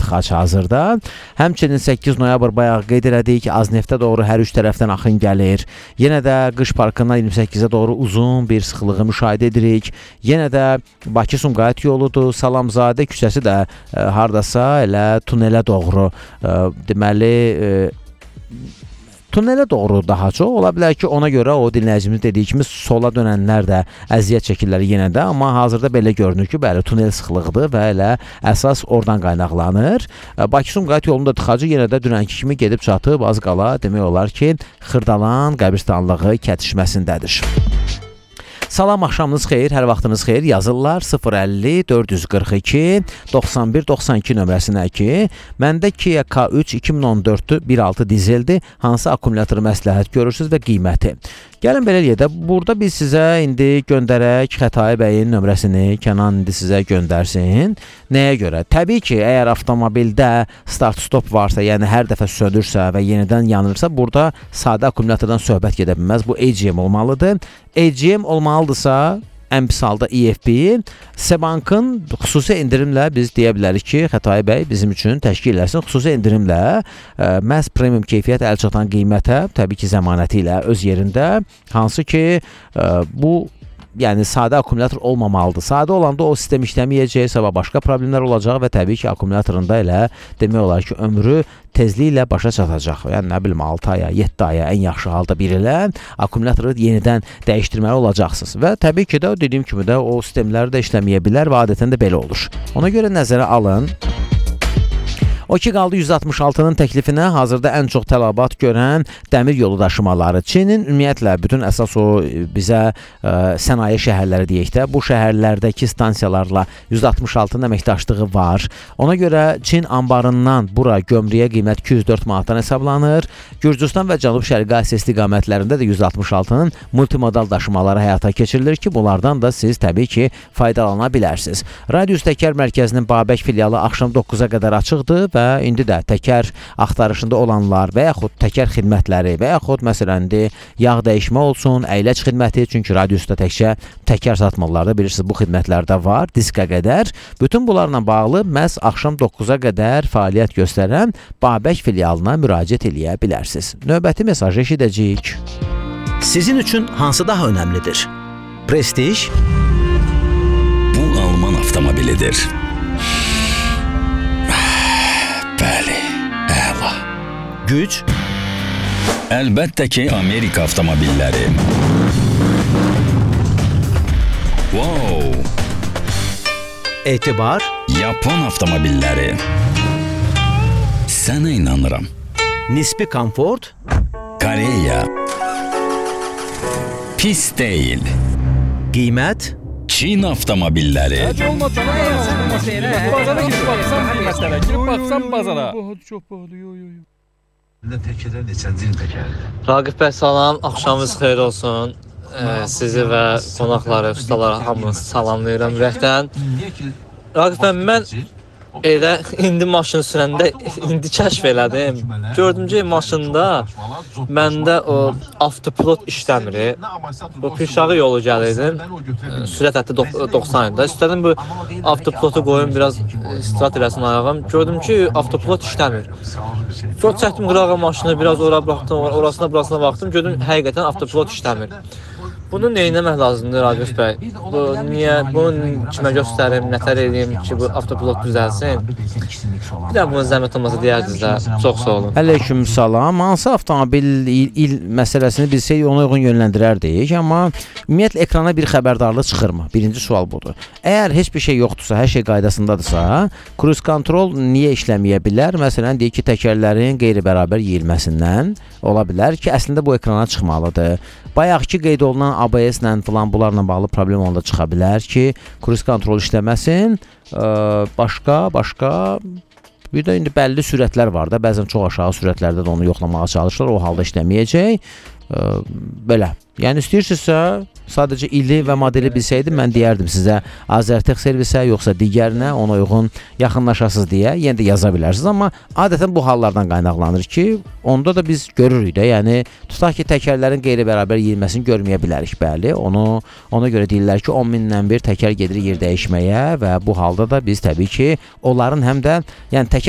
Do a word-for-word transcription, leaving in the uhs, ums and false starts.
tıxac hazırda. Həmçinin səkkiz noyabr bayaq qeyd elədik ki, Azneftə doğru hər üç tərəfdən axın gəlir. Yenə də Qış Parkından iyirmi səkkizə doğru uzun bir sıxlığı müşahidə edirik. Yenə də Bakı-Sumqayıt yoludur. Salamzadə küçəsi də e, hardasa elə tunelə doğru e, deməli e, tunelə doğru daha çox ola bilər ki, ona görə o dinləyicimiz dediyi kimi sola dönənlər də əziyyət çəkirlər yenə də, amma hazırda belə görünür ki, bəli, tunel sıxlığıdır və elə əsas oradan qaynaqlanır. Bakı-Sumqayıt yolunda tıxacı yenə də dünənki kimi gedib çatıb, az qala demək olar ki, Xırdalan qəbirstanlığı kətişməsindədir. Salam, axşamınız xeyir, hər vaxtınız xeyir yazırlar sıfır əlli dörd yüz qırx iki doxsan bir doxsan iki nömrəsinə ki, məndə Kia K üç iki min on dörd bir altı dizeldir, hansı akkumulatoru məsləhət görürsünüz və qiyməti. Gəlin belə eləyək də, burada biz sizə indi göndərək Xətai bəyin nömrəsini, Kənan indi sizə göndərsin. Nəyə görə? Təbii ki, əgər avtomobildə start-stop varsa, yəni hər dəfə sönürsə və yenidən yanırsa, burada sadə akkumulatordan söhbət gedə bilməz. Bu A G M olmalıdır. A G M olmalıdırsa, ən pis halda E F B, Sebankın xüsusi indirimlə biz deyə bilərik ki, Xətai bəy bizim üçün təşkil eləsin. Xüsusi indirimlə ə, məhz premium keyfiyyət əl çatan qiymətə, təbii ki, zəmanəti ilə öz yerində, hansı ki, ə, bu yəni sadə akkumulator olmamalıdır. Sadə olanda o sistem işləməyəcək, sabah başqa problemlər olacaq və təbii ki, akkumulatorunda elə demək olar ki, ömrü tezliklə başa çatacaq. Yəni nə bilim altı aya, yeddi aya ən yaxşı halda bir ilə akkumulatoru yenidən dəyişdirməli olacaqsınız. Və təbii ki də dediyim kimi də o sistemlər də işləməyə bilər və adətən də belə olur. Ona görə nəzərə alın. O ki qaldı yüz altmış altının təklifinə hazırda ən çox tələbat görən dəmir yolu daşımaları. Çinin ümumiyyətlə bütün əsas o bizə ə, sənaye şəhərləri deyək də, bu şəhərlərdəki stansiyalarla yüz altmış altının əməkdaşlığı var. Ona görə Çin anbarından bura gömrüyə qiymət iki yüz dörd manatdan hesablanır. Gürcüstan və Cənub-Şərqi Asiya istiqamətlərində də yüz altmış altının multimodal daşımaları həyata keçirilir ki, bunlardan da siz təbii ki faydalana bilərsiniz. Radius Təkər Mərkəzinin Babək filialı axşam doqquza qədər açıqdır və indi də təkər axtarışında olanlar və yaxud təkər xidmətləri və yaxud məsələn yağ dəyişmə olsun, əyləc xidməti, çünki radiusda təkcə təkər satmırlar da, bilirsiniz bu xidmətlər də var, diskə qədər. Bütün bunlarla bağlı məhz axşam doqquza qədər fəaliyyət göstərən Babək filialına müraciət eləyə bilərsiniz. Növbəti mesajı eşidəcəyik. Sizin üçün hansı daha önəmlidir? Prestij? Bu Alman avtomobilidir. Bəli, əla. Güc? Əlbəttə ki, Amerika avtomobilləri. Wow! Etibar? Yapon avtomobilləri. Sənə inanıram. Nisbi komfort? Koreya. Pis deyil. Qiymət? Çin avtomobilləri. Bazara girib baxsam qiymətlərə, girib baxsam bazara. Çox pahalı, yo yo yo. Təkərlər neçənci il təkərdir? Raqib bəy salam, axşamınız xeyir olsun. Ee, sizi və qonaqları, ustaları hamınızı salamlayıram ürəkdən. Raqib bəy, mən elə indi maşını sürəndə indi kəşf elədim. Gördüm ki, maşında məndə o avtopilot işləmir. Bu Pirşağı yolu gəlirdim. Sürət hətta doxsan ildə. İstədim bu avtopilotu qoyum, biraz istirahat eləsin ayağım. Gördüm ki, avtopilot işləmir. Çox çəkdim qırağa maşını, biraz ora baxdım, orasına burasına baxdım. Gördüm, həqiqətən avtopilot işləmir. Bunu nə etmək lazımdır Raqif bəy? Bu niyə bunu kimə göstərim, nətər edeyim ki, bu avtopilot düzəlsin? Bir də bunun zəhmət olmasa deyərdiniz də. Çox sağ olun. Əleyküm salam. Hansı avtomobil il, il məsələsini bilsək ona uyğun yönləndirərdik, amma ümumiyyətlə ekrana bir xəbərdarlıq çıxırmı? Birinci sual budur. Əgər heç bir şey yoxdursa, hər şey qaydasındadırsa, cruise control niyə işləməyə bilər? Məsələn, deyək ki, təkərlərin qeyri-bərabər yeyilməsindən ola bilər ki, əslində bu ekrana çıxmalıdır. Bayaqki qeyd olunan A B S-lə filan bunlarla bağlı problem onda çıxa bilər ki, cruise control işləməsin. Başqa, başqa bir də indi bəlli sürətlər var da, bəzən çox aşağı sürətlərdə də onu yoxlamağa çalışırlar, o halda işləməyəcək. Belə. Yəni istəyirsinizsə, sadəcə ili və modeli bilsəydim, mən deyərdim sizə Azərtex servisə, yoxsa digərinə ona uyğun yaxınlaşasınız deyə, yenə də yaza bilərsiniz. Amma adətən bu hallardan qaynaqlanır ki, onda da biz görürük də, yəni tutaq ki, təkərlərin qeyri-bərabər yeyilməsini görməyə bilərik, bəli. Onu, ona görə deyirlər ki, on mindən bir təkər gedir yer dəyişməyə və bu halda da biz təbii ki, onların həm də, yəni təkər